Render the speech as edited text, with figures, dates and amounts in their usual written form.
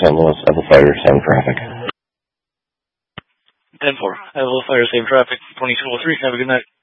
St. Louis, Evo Fighter, same traffic. 10-4. Evo Fighter, same traffic, 2203. Have a good night.